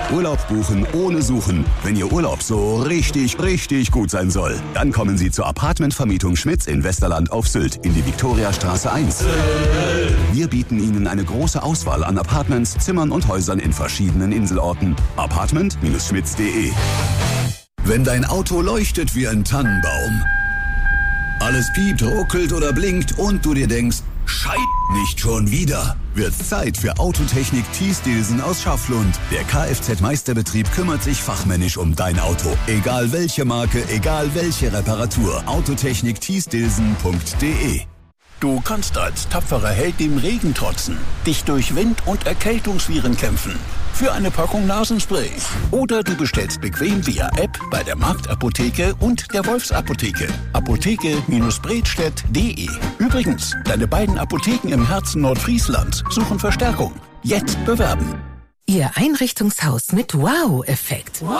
Urlaub buchen ohne Suchen. Wenn Ihr Urlaub so richtig, richtig gut sein soll, dann kommen Sie zur Apartmentvermietung Schmitz in Westerland auf Sylt in die Viktoriastraße 1. Wir bieten Ihnen eine große Auswahl an Apartments, Zimmern und Häusern in verschiedenen Inselorten. Apartment-schmitz.de. Wenn dein Auto leuchtet wie ein Tannenbaum, alles piept, ruckelt oder blinkt und du dir denkst, Scheiße, nicht schon wieder, wird's Zeit für Autotechnik Thies-Dilsen aus Schafflund. Der Kfz-Meisterbetrieb kümmert sich fachmännisch um dein Auto. Egal welche Marke, egal welche Reparatur. Autotechnik Thies-Dilsen.de. Du kannst als tapferer Held dem Regen trotzen, dich durch Wind- und Erkältungsviren kämpfen. Für eine Packung Nasenspray. Oder du bestellst bequem via App bei der Marktapotheke und der Wolfsapotheke. Apotheke-Bredstedt.de. Übrigens, deine beiden Apotheken im Herzen Nordfrieslands suchen Verstärkung. Jetzt bewerben. Ihr Einrichtungshaus mit Wow-Effekt. Wow!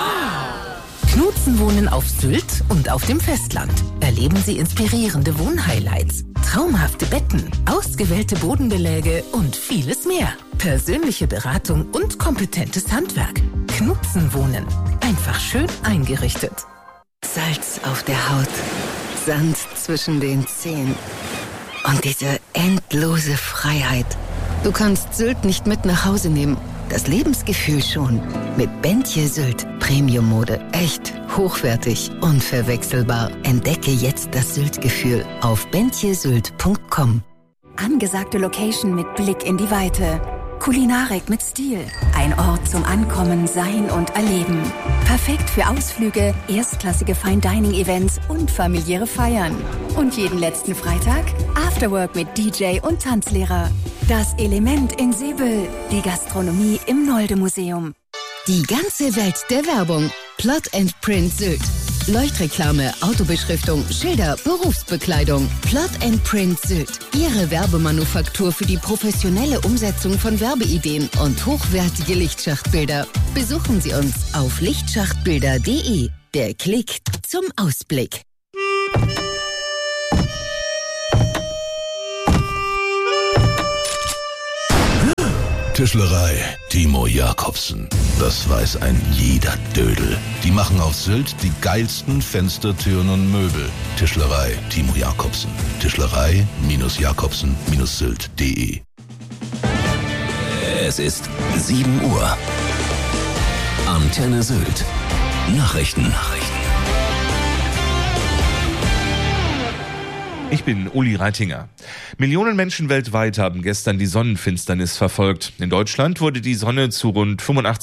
Knutzen wohnen auf Sylt und auf dem Festland. Erleben Sie inspirierende Wohnhighlights, traumhafte Betten, ausgewählte Bodenbeläge und vieles mehr. Persönliche Beratung und kompetentes Handwerk. Knutzen wohnen. Einfach schön eingerichtet. Salz auf der Haut, Sand zwischen den Zehen und diese endlose Freiheit. Du kannst Sylt nicht mit nach Hause nehmen. Das Lebensgefühl schon. Mit Bentje Sylt. Premium-Mode. Echt, hochwertig, unverwechselbar. Entdecke jetzt das Sylt-Gefühl auf bentjesylt.com. Angesagte Location mit Blick in die Weite. Kulinarik mit Stil. Ein Ort zum Ankommen, Sein und Erleben. Perfekt für Ausflüge, erstklassige Fine-Dining-Events und familiäre Feiern. Und jeden letzten Freitag Afterwork mit DJ und Tanzlehrer. Das Element in Seebüll. Die Gastronomie im Nolde-Museum. Die ganze Welt der Werbung. Plot & Print Sylt. Leuchtreklame, Autobeschriftung, Schilder, Berufsbekleidung. Plot & Print Sylt. Ihre Werbemanufaktur für die professionelle Umsetzung von Werbeideen und hochwertige Lichtschachtbilder. Besuchen Sie uns auf lichtschachtbilder.de. Der Klick zum Ausblick. Tischlerei Timo Jacobsen. Das weiß ein jeder Dödel. Die machen auf Sylt die geilsten Fenster, Türen und Möbel. Tischlerei Timo Jacobsen. Tischlerei-Jacobsen-Sylt.de. Es ist 7 Uhr. Antenne Sylt. Nachrichten. Ich bin Uli Reitinger. Millionen Menschen weltweit haben gestern die Sonnenfinsternis verfolgt. In Deutschland wurde die Sonne zu rund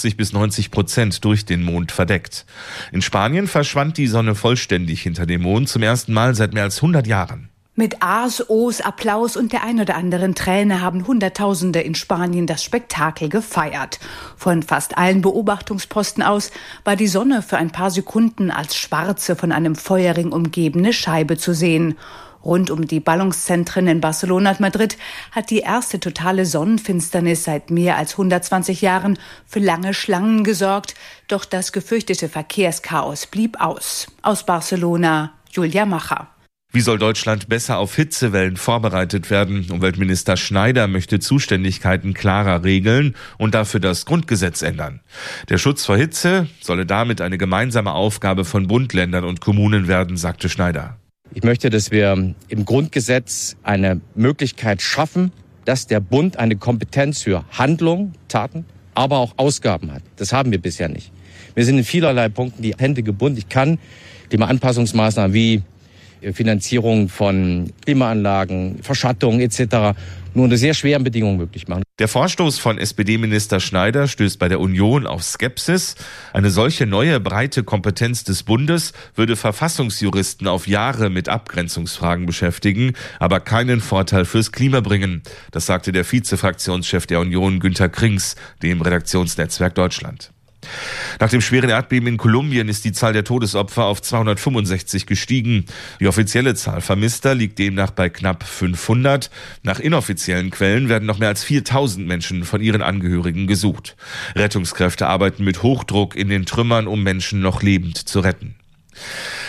85-90% durch den Mond verdeckt. In Spanien verschwand die Sonne vollständig hinter dem Mond zum ersten Mal seit mehr als 100 Jahren. Mit A's, O's, Applaus und der ein oder anderen Träne haben Hunderttausende in Spanien das Spektakel gefeiert. Von fast allen Beobachtungsposten aus war die Sonne für ein paar Sekunden als schwarze, von einem Feuerring umgebene Scheibe zu sehen. Rund um die Ballungszentren in Barcelona und Madrid hat die erste totale Sonnenfinsternis seit mehr als 120 Jahren für lange Schlangen gesorgt. Doch das gefürchtete Verkehrschaos blieb aus. Aus Barcelona, Julia Macher. Wie soll Deutschland besser auf Hitzewellen vorbereitet werden? Umweltminister Schneider möchte Zuständigkeiten klarer regeln und dafür das Grundgesetz ändern. Der Schutz vor Hitze solle damit eine gemeinsame Aufgabe von Bund, Ländern und Kommunen werden, sagte Schneider. Ich möchte, dass wir im Grundgesetz eine Möglichkeit schaffen, dass der Bund eine Kompetenz für Handlung, Taten, aber auch Ausgaben hat. Das haben wir bisher nicht. Wir sind in vielerlei Punkten die Hände gebunden. Ich kann Klimaanpassungsmaßnahmen wie Finanzierung von Klimaanlagen, Verschattung etc. nur unter sehr schweren Bedingungen möglich machen. Der Vorstoß von SPD-Minister Schneider stößt bei der Union auf Skepsis. Eine solche neue breite Kompetenz des Bundes würde Verfassungsjuristen auf Jahre mit Abgrenzungsfragen beschäftigen, aber keinen Vorteil fürs Klima bringen. Das sagte der Vize-Fraktionschef der Union Günter Krings, dem Redaktionsnetzwerk Deutschland. Nach dem schweren Erdbeben in Kolumbien ist die Zahl der Todesopfer auf 265 gestiegen. Die offizielle Zahl Vermisster liegt demnach bei knapp 500. Nach inoffiziellen Quellen werden noch mehr als 4000 Menschen von ihren Angehörigen gesucht. Rettungskräfte arbeiten mit Hochdruck in den Trümmern, um Menschen noch lebend zu retten.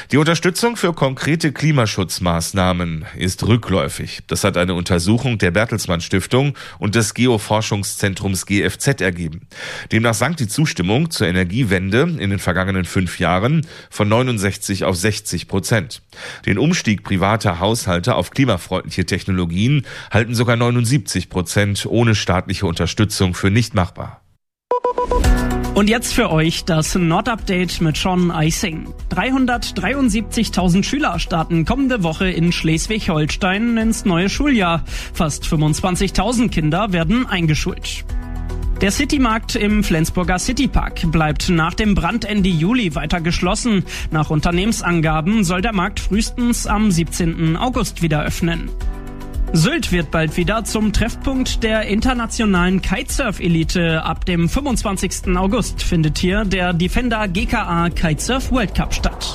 Die Unterstützung für konkrete Klimaschutzmaßnahmen ist rückläufig. Das hat eine Untersuchung der Bertelsmann Stiftung und des Geoforschungszentrums GFZ ergeben. Demnach sank die Zustimmung zur Energiewende in den vergangenen 5 Jahren von 69 auf 60%. Den Umstieg privater Haushalte auf klimafreundliche Technologien halten sogar 79% ohne staatliche Unterstützung für nicht machbar. Und jetzt für euch das Nord-Update mit Sean Eising. 373.000 Schüler starten kommende Woche in Schleswig-Holstein ins neue Schuljahr. Fast 25.000 Kinder werden eingeschult. Der Citymarkt im Flensburger Citypark bleibt nach dem Brand Ende Juli weiter geschlossen. Nach Unternehmensangaben soll der Markt frühestens am 17. August wieder öffnen. Sylt wird bald wieder zum Treffpunkt der internationalen Kitesurf-Elite. Ab dem 25. August findet hier der Defender GKA Kitesurf World Cup statt.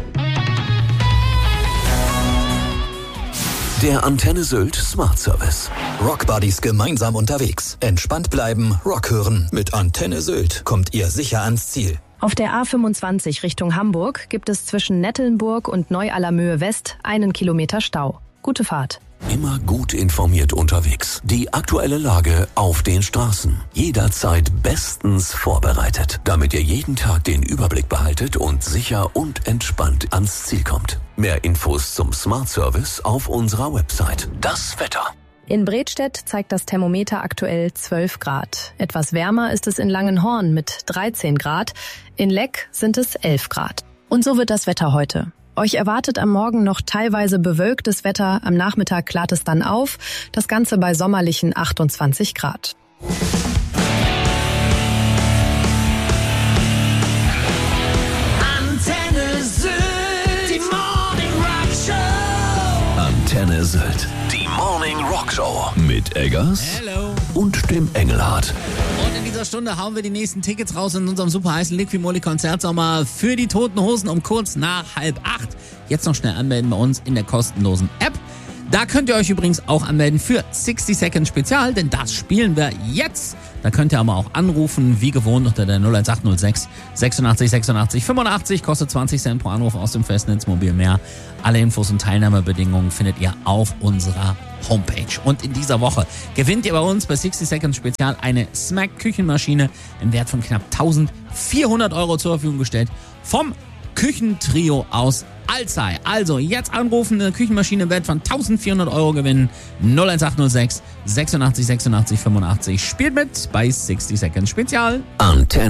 Der Antenne Sylt Smart Service. Rockbuddies gemeinsam unterwegs. Entspannt bleiben, Rock hören. Mit Antenne Sylt kommt ihr sicher ans Ziel. Auf der A25 Richtung Hamburg gibt es zwischen Nettelnburg und Neu-Allermöhe West 1 Kilometer Stau. Gute Fahrt. Immer gut informiert unterwegs. Die aktuelle Lage auf den Straßen. Jederzeit bestens vorbereitet, damit ihr jeden Tag den Überblick behaltet und sicher und entspannt ans Ziel kommt. Mehr Infos zum Smart Service auf unserer Website. Das Wetter. In Bredstedt zeigt das Thermometer aktuell 12 Grad. Etwas wärmer ist es in Langenhorn mit 13 Grad. In Leck sind es 11 Grad. Und so wird das Wetter heute. Euch erwartet am Morgen noch teilweise bewölktes Wetter, am Nachmittag klart es dann auf, das Ganze bei sommerlichen 28 Grad. Antenne Sylt, die Morning Rock Show. Antenne Sylt, die Morning Rock Show. Mit Eggers und dem Engelhardt. Und in dieser Stunde hauen wir die nächsten Tickets raus in unserem super heißen Liquimoli Konzertsommer für die Toten Hosen um kurz nach 7:30. Jetzt noch schnell anmelden bei uns in der kostenlosen App. Da könnt ihr euch übrigens auch anmelden für 60 Seconds Spezial, denn das spielen wir jetzt. Da könnt ihr aber auch anrufen, wie gewohnt, unter der 01806 86 86 85. Kostet 20 Cent pro Anruf aus dem Festnetz Mobil mehr. Alle Infos und Teilnahmebedingungen findet ihr auf unserer Homepage. Und in dieser Woche gewinnt ihr bei uns bei 60 Seconds Spezial eine Smack Küchenmaschine im Wert von knapp 1.400 € zur Verfügung gestellt vom Küchentrio aus Alzey. Also jetzt anrufen, eine Küchenmaschine im Wert von 1.400 € gewinnen. 01806 86 86 85. Spielt mit bei 60 Seconds Spezial. Antenne